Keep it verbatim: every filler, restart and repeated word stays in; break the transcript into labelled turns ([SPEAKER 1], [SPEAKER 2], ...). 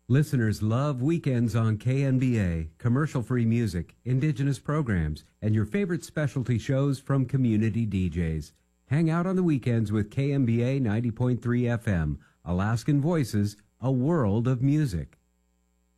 [SPEAKER 1] Listeners love weekends on K N B A, commercial-free music, indigenous programs, and your favorite specialty shows from community D Js. Hang out on the weekends with K N B A ninety point three F M, Alaskan Voices, a world of music.